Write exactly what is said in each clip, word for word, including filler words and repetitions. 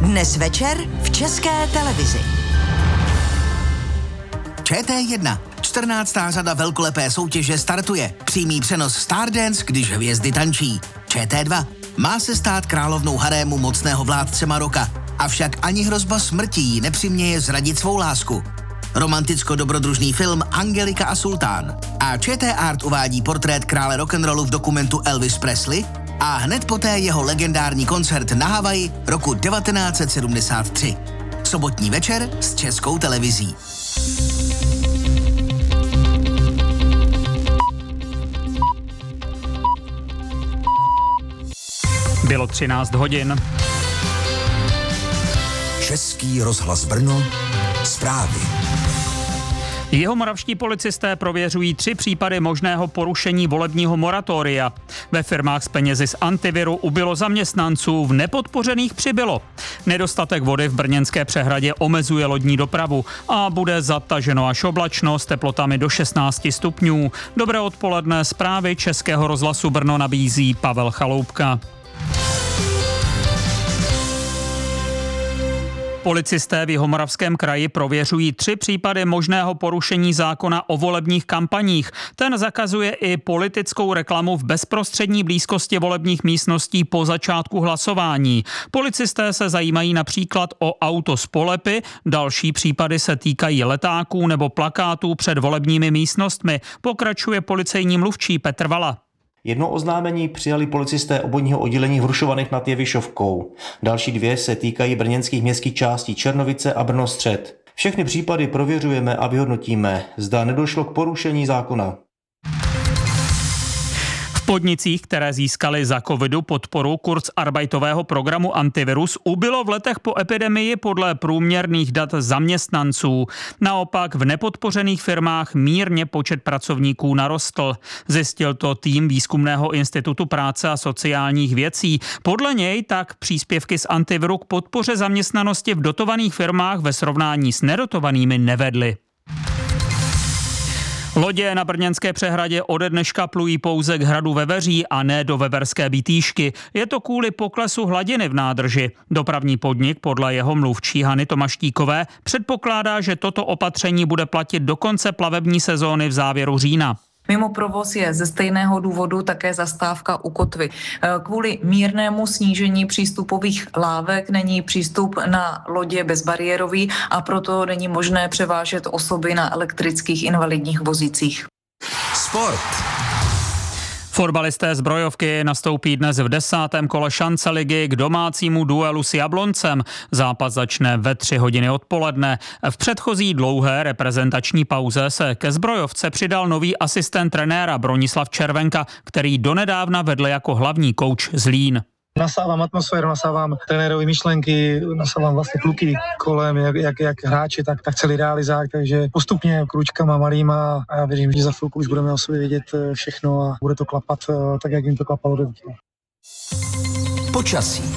Dnes večer v České televizi. Č T jedna. čtrnáctá řada velkolepé soutěže startuje. Přímý přenos Stardance, když hvězdy tančí. Č T dva. Má se stát královnou harému mocného vládce Maroka. Avšak ani hrozba smrti jí nepřiměje zradit svou lásku. Romanticko-dobrodružný film Angelika a Sultán. A Č T Art uvádí portrét krále rock'n'rollu v dokumentu Elvis Presley a hned poté jeho legendární koncert na Havaji roku devatenáct set sedmdesát tři. Sobotní večer s Českou televizí. Bylo třináct hodin. Český rozhlas Brno, zprávy. Jihomoravští policisté prověřují tři případy možného porušení volebního moratoria. Ve firmách s penězi z antiviru ubylo zaměstnanců, v nepodpořených přibylo. Nedostatek vody v brněnské přehradě omezuje lodní dopravu a bude zataženo až oblačno s teplotami do šestnáct stupňů. Dobré odpoledne, zprávy Českého rozhlasu Brno nabízí Pavel Chaloupka. Policisté v Jihomoravském kraji prověřují tři případy možného porušení zákona o volebních kampaních. Ten zakazuje i politickou reklamu v bezprostřední blízkosti volebních místností po začátku hlasování. Policisté se zajímají například o auto z polepy, další případy se týkají letáků nebo plakátů před volebními místnostmi, pokračuje policejní mluvčí Petr Vala. Jedno oznámení přijali policisté obvodního oddělení v Hrušovanech nad Jevišovkou. Další dvě se týkají brněnských městských částí Černovice a Brno střed. Všechny případy prověřujeme a vyhodnotíme, zda nedošlo k porušení zákona. V podnicích, které získaly za covidu podporu kurzarbeitového programu Antivirus, ubylo v letech po epidemii podle průměrných dat zaměstnanců. Naopak v nepodpořených firmách mírně počet pracovníků narostl. Zjistil to tým Výzkumného institutu práce a sociálních věcí. Podle něj tak příspěvky z Antiviru k podpoře zaměstnanosti v dotovaných firmách ve srovnání s nedotovanými nevedly. Lodě na brněnské přehradě ode dneška plují pouze k hradu Veveří a ne do Veverské Bitýšky. Je to kvůli poklesu hladiny v nádrži. Dopravní podnik podle jeho mluvčí Hany Tomaštíkové předpokládá, že toto opatření bude platit do konce plavební sezóny v závěru října. Mimo provoz je ze stejného důvodu také zastávka u kotvy. Kvůli mírnému snížení přístupových lávek není přístup na lodě bezbariérový a proto není možné převážet osoby na elektrických invalidních vozících. Sport. Fotbalisté Zbrojovky nastoupí dnes v desátém kole šance ligy k domácímu duelu s Jabloncem. Zápas začne ve tři hodiny odpoledne. V předchozí dlouhé reprezentační pauze se ke Zbrojovce přidal nový asistent trenéra Bronislav Červenka, který donedávna vedl jako hlavní kouč Zlín. Nasávám atmosféru, nasávám trenérovi myšlenky, nasávám vlastně kluky kolem, jak, jak, jak hráči, tak, tak celý realizák, takže postupně kručkama malýma a já věřím, že za chvilku už budeme o sobě vědět všechno a bude to klapat tak, jak jim to klapalo do těla. Počasí.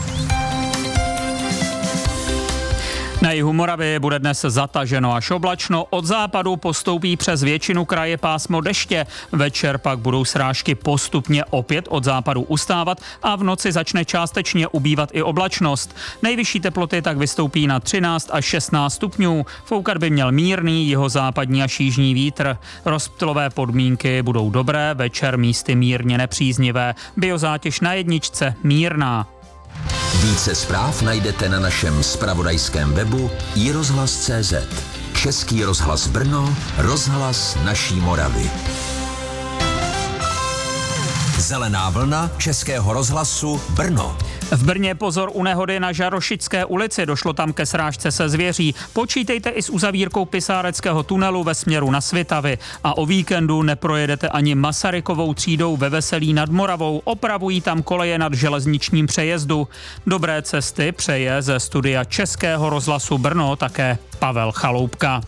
Na jihu Moravy bude dnes zataženo až oblačno, od západu postoupí přes většinu kraje pásmo deště, večer pak budou srážky postupně opět od západu ustávat a v noci začne částečně ubývat i oblačnost. Nejvyšší teploty tak vystoupí na třináct až šestnáct stupňů, foukat by měl mírný jihozápadní až jižní vítr. Rozptylové podmínky budou dobré, večer místy mírně nepříznivé, biozátěž na jedničce mírná. Více zpráv najdete na našem zpravodajském webu i rozhlas tečka cé zet. Český rozhlas Brno, rozhlas naší Moravy. Zelená vlna Českého rozhlasu Brno. V Brně pozor u nehody na Žarošičské ulici, došlo tam ke srážce se zvěří. Počítejte i s uzavírkou Pisáreckého tunelu ve směru na Svitavy. A o víkendu neprojedete ani Masarykovou třídou ve Veselí nad Moravou, opravují tam koleje nad železničním přejezdu. Dobré cesty přeje ze studia Českého rozhlasu Brno také Pavel Chaloupka.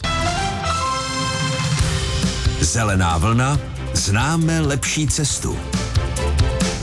Zelená vlna, známe lepší cestu.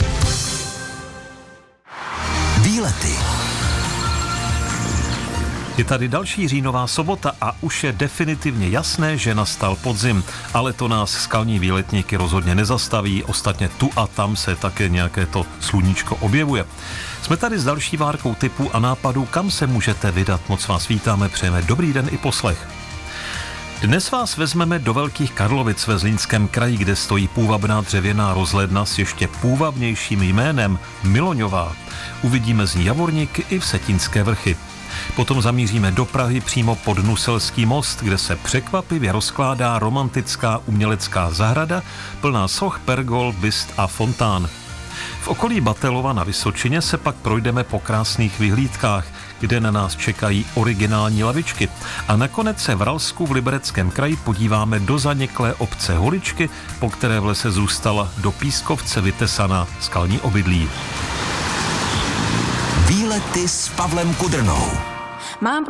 Výlety. Je tady další říjnová sobota a už je definitivně jasné, že nastal podzim, ale to nás skalní výletníky rozhodně nezastaví, ostatně tu a tam se také nějaké to sluníčko objevuje. Jsme tady s další várkou tipů a nápadů, kam se můžete vydat. Moc vás vítáme, přejeme dobrý den i poslech. Dnes vás vezmeme do Velkých Karlovic ve Zlínském kraji, kde stojí půvabná dřevěná rozhledna s ještě půvabnějším jménem Miloňová. Uvidíme z ní Javorníky i Vsetínské vrchy. Potom zamíříme do Prahy přímo pod Nuselský most, kde se překvapivě rozkládá romantická umělecká zahrada plná soch, pergol, byst a fontán. V okolí Batelova na Vysočině se pak projdeme po krásných vyhlídkách, kde na nás čekají originální lavičky. A nakonec se v Ralsku v Libereckém kraji podíváme do zaniklé obce Holičky, po které v lese zůstala do pískovce vytesaná skalní obydlí. Výlety s Pavlem Kudrnou. Mám